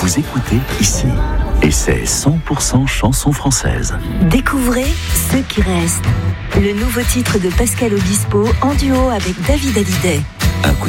vous écoutez ici. Et c'est 100% chansons françaises. Découvrez Ceux qui restent. Le nouveau titre de Pascal Obispo en duo avec David Hallyday. Un coup